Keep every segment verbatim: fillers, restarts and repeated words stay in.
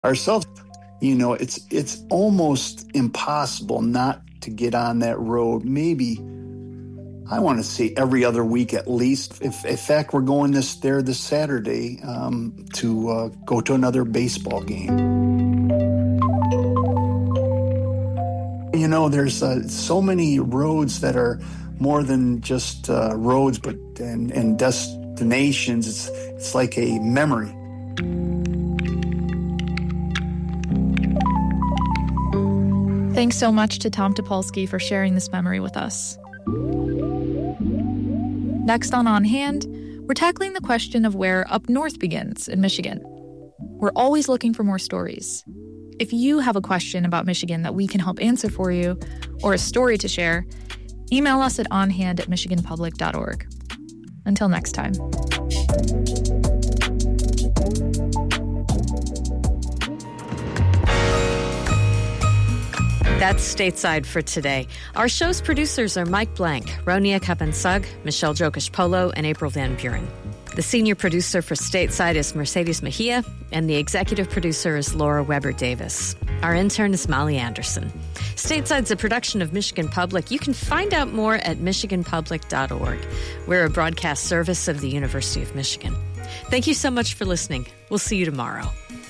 Ourselves, you know, it's it's almost impossible not to get on that road. Maybe, I want to say every other week at least. If in fact we're going this there this Saturday um, to uh, go to another baseball game. You know, there's uh, so many roads that are more than just uh, roads, but and, and destinations. It's it's like a memory. Thanks so much to Tom Topolsky for sharing this memory with us. Next on On Hand, we're tackling the question of where up north begins in Michigan. We're always looking for more stories. If you have a question about Michigan that we can help answer for you, or a story to share, email us at onhand at michigan public dot org. Until next time. That's Stateside for today. Our show's producers are Mike Blank, Ronia Kapansug, Michelle Jokish-Polo, and April Van Buren. The senior producer for Stateside is Mercedes Mejia, and the executive producer is Laura Weber-Davis. Our intern is Molly Anderson. Stateside's a production of Michigan Public. You can find out more at michigan public dot org. We're a broadcast service of the University of Michigan. Thank you so much for listening. We'll see you tomorrow.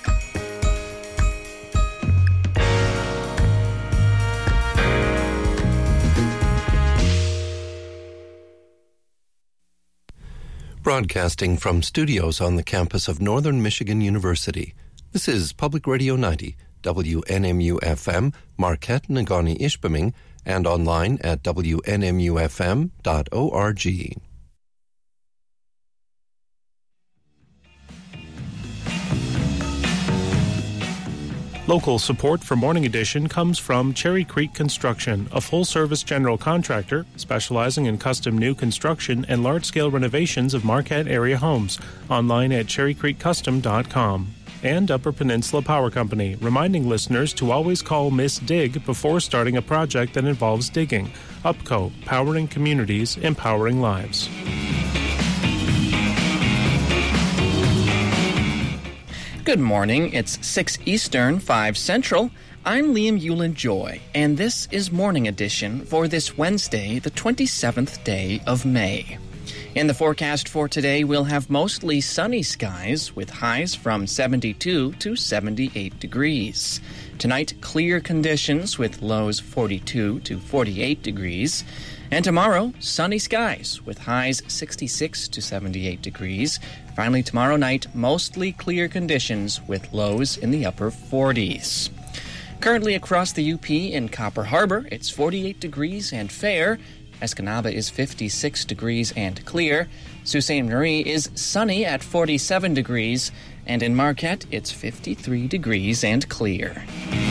Broadcasting from studios on the campus of Northern Michigan University, this is Public Radio ninety, W N M U F M, Marquette, Negaunee-Ishpeming, and online at w n m u f m dot org. Local support for Morning Edition comes from Cherry Creek Construction, a full-service general contractor specializing in custom new construction and large-scale renovations of Marquette area homes. Online at cherry creek custom dot com. And Upper Peninsula Power Company, reminding listeners to always call Miss Dig before starting a project that involves digging. UPCO, powering communities, empowering lives. Good morning. It's six Eastern, five Central. I'm Liam Hewlin-Joy, and this is Morning Edition for this Wednesday, the twenty-seventh day of May. In the forecast for today, we'll have mostly sunny skies with highs from seventy-two to seventy-eight degrees. Tonight, clear conditions with lows forty-two to forty-eight degrees. And tomorrow, sunny skies with highs sixty-six to seventy-eight degrees. Finally, tomorrow night, mostly clear conditions with lows in the upper forties. Currently across the U P in Copper Harbor, it's forty-eight degrees and fair. Escanaba is fifty-six degrees and clear. Sault Ste. Marie is sunny at forty-seven degrees. And in Marquette, it's fifty-three degrees and clear.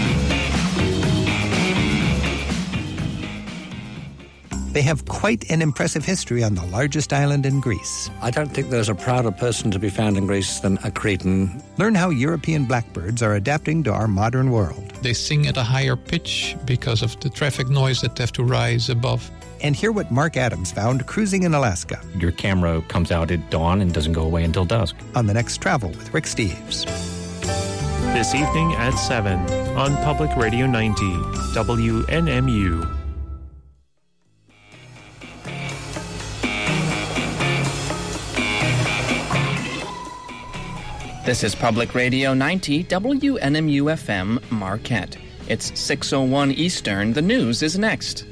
They have quite an impressive history on the largest island in Greece. I don't think there's a prouder person to be found in Greece than a Cretan. Learn how European blackbirds are adapting to our modern world. They sing at a higher pitch because of the traffic noise that they have to rise above. And hear what Mark Adams found cruising in Alaska. Your camera comes out at dawn and doesn't go away until dusk. On the next Travel with Rick Steves. This evening at seven on Public Radio ninety, W N M U. This is Public Radio ninety, W N M U F M, Marquette. It's six oh one Eastern. The news is next.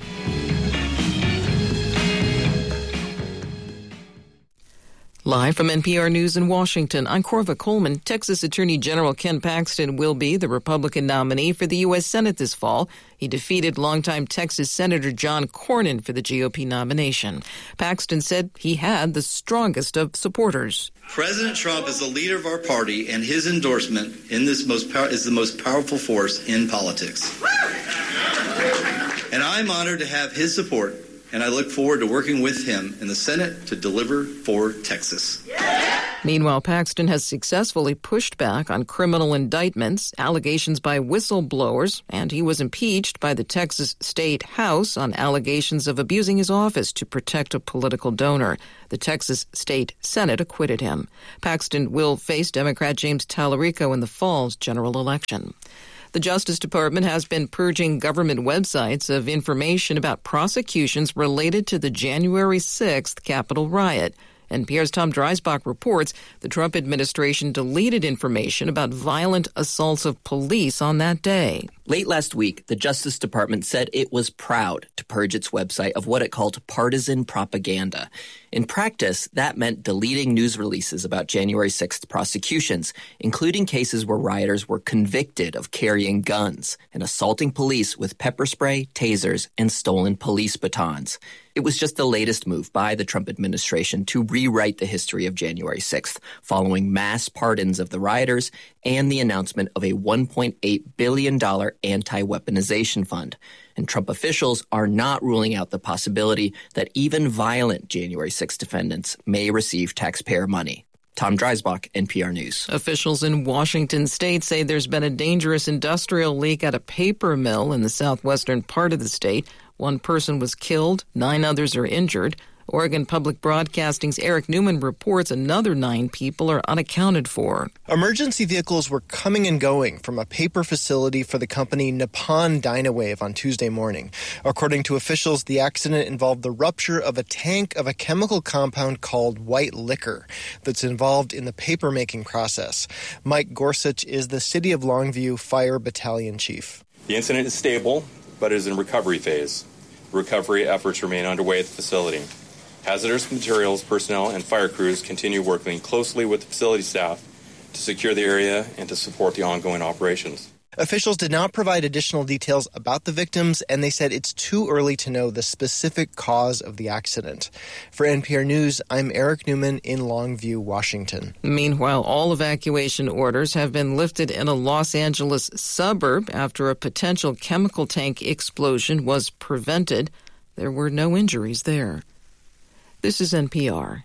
Live from N P R News in Washington, I'm Corva Coleman. Texas Attorney General Ken Paxton will be the Republican nominee for the U S Senate this fall. He defeated longtime Texas Senator John Cornyn for the G O P nomination. Paxton said he had the strongest of supporters. President Trump is the leader of our party, and his endorsement in this most pow- is the most powerful force in politics. And I'm honored to have his support, and I look forward to working with him in the Senate to deliver for Texas. Yeah! Meanwhile, Paxton has successfully pushed back on criminal indictments, allegations by whistleblowers, and he was impeached by the Texas State House on allegations of abusing his office to protect a political donor. The Texas State Senate acquitted him. Paxton will face Democrat James Tallarico in the fall's general election. The Justice Department has been purging government websites of information about prosecutions related to the January sixth Capitol riot. N P R's Tom Dreisbach reports the Trump administration deleted information about violent assaults of police on that day. Late last week, the Justice Department said it was proud to purge its website of what it called partisan propaganda. In practice, that meant deleting news releases about January sixth prosecutions, including cases where rioters were convicted of carrying guns and assaulting police with pepper spray, tasers, and stolen police batons. It was just the latest move by the Trump administration to rewrite the history of January sixth, following mass pardons of the rioters and the announcement of a one point eight billion dollars anti-weaponization fund. And Trump officials are not ruling out the possibility that even violent January sixth defendants may receive taxpayer money. Tom Dreisbach, N P R News. Officials in Washington state say there's been a dangerous industrial leak at a paper mill in the southwestern part of the state. One person was killed, nine others are injured. Oregon Public Broadcasting's Eric Newman reports another nine people are unaccounted for. Emergency vehicles were coming and going from a paper facility for the company Nippon Dynawave on Tuesday morning. According to officials, the accident involved the rupture of a tank of a chemical compound called white liquor that's involved in the paper-making process. Mike Gorsuch is the City of Longview Fire Battalion Chief. The incident is stable, but is in recovery phase. Recovery efforts remain underway at the facility. Hazardous materials personnel and fire crews continue working closely with the facility staff to secure the area and to support the ongoing operations. Officials did not provide additional details about the victims, and they said it's too early to know the specific cause of the accident. For N P R News, I'm Eric Newman in Longview, Washington. Meanwhile, all evacuation orders have been lifted in a Los Angeles suburb after a potential chemical tank explosion was prevented. There were no injuries there. This is N P R.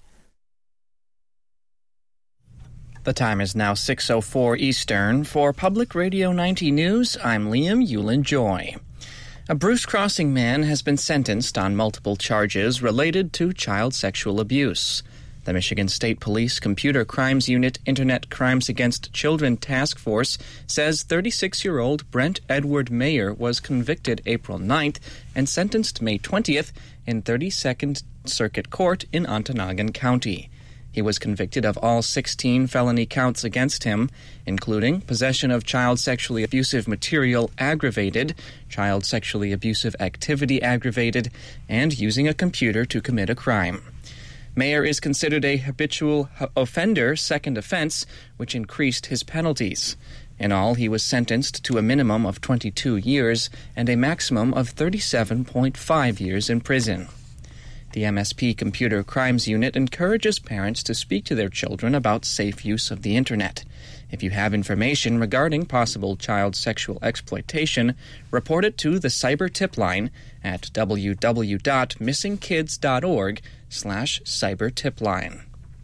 The time is now six oh four Eastern. For Public Radio ninety News, I'm Liam Yulin-Joy. A Bruce Crossing man has been sentenced on multiple charges related to child sexual abuse. The Michigan State Police Computer Crimes Unit Internet Crimes Against Children Task Force says thirty-six-year-old Brent Edward Mayer was convicted April ninth and sentenced May twentieth in thirty-second Circuit Court in Ontonagon County. He was convicted of all sixteen felony counts against him, including possession of child sexually abusive material aggravated, child sexually abusive activity aggravated, and using a computer to commit a crime. Mayer is considered a habitual offender second offense, which increased his penalties. In all, he was sentenced to a minimum of twenty-two years and a maximum of thirty-seven point five years in prison. The M S P Computer Crimes Unit encourages parents to speak to their children about safe use of the Internet. If you have information regarding possible child sexual exploitation, report it to the Cyber Tip Line at w w w dot missing kids dot org slash cyber tipline.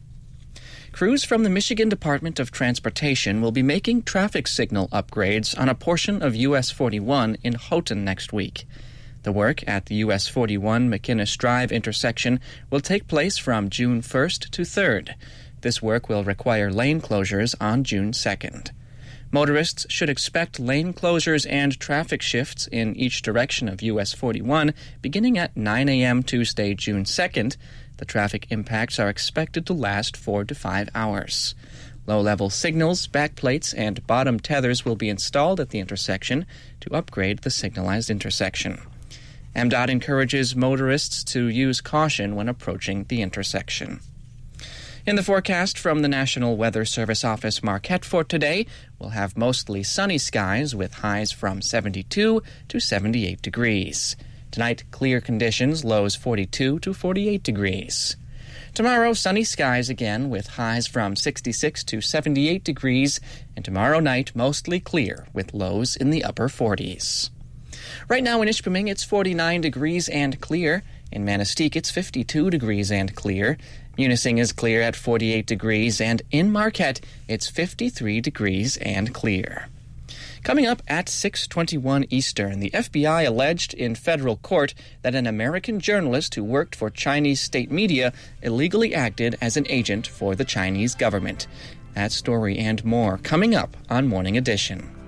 Crews from the Michigan Department of Transportation will be making traffic signal upgrades on a portion of U S forty-one in Houghton next week. The work at the U S forty-one McInnes Drive intersection will take place from June first to third. This work will require lane closures on June second. Motorists should expect lane closures and traffic shifts in each direction of U S forty-one beginning at nine a.m. Tuesday, June second. The traffic impacts are expected to last four to five hours. Low-level signals, backplates, and bottom tethers will be installed at the intersection to upgrade the signalized intersection. M D O T encourages motorists to use caution when approaching the intersection. In the forecast from the National Weather Service Office Marquette for today, we'll have mostly sunny skies with highs from seventy-two to seventy-eight degrees. Tonight, clear conditions, lows forty-two to forty-eight degrees. Tomorrow, sunny skies again with highs from sixty-six to seventy-eight degrees, and tomorrow night, mostly clear with lows in the upper forties. Right now in Ishpeming, it's forty-nine degrees and clear. In Manistee, it's fifty-two degrees and clear. Munising is clear at forty-eight degrees, and in Marquette, it's fifty-three degrees and clear. Coming up at six twenty-one Eastern, the F B I alleged in federal court that an American journalist who worked for Chinese state media illegally acted as an agent for the Chinese government. That story and more coming up on Morning Edition.